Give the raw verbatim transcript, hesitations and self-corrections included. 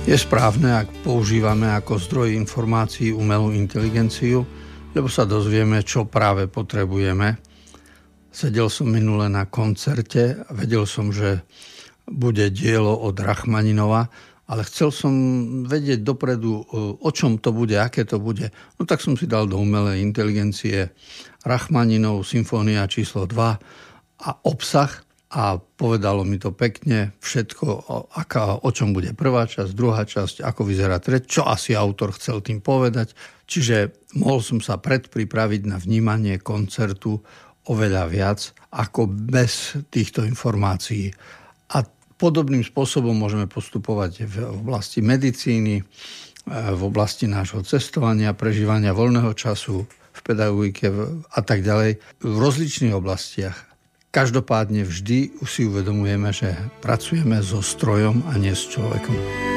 Je správne, ak používame ako zdroj informácií umelú inteligenciu, lebo sa dozvieme, čo práve potrebujeme. Sedel som minule na koncerte a vedel som, že bude dielo od Rachmaninova, ale chcel som vedieť dopredu, o čom to bude, aké to bude. No tak som si dal do umelej inteligencie Rachmaninov symfónia číslo dva a obsah a povedalo mi to pekne všetko, aká, o čom bude prvá časť, druhá časť, ako vyzerá treť, čo asi autor chcel tým povedať. Čiže mohol som sa predpripraviť na vnímanie koncertu oveľa viac ako bez týchto informácií. A podobným spôsobom môžeme postupovať v oblasti medicíny, v oblasti nášho cestovania, prežívania voľného času, v pedagogike a tak ďalej, v rozličných oblastiach. Každopádne vždy si uvedomujeme, že pracujeme so strojom a nie s človekom.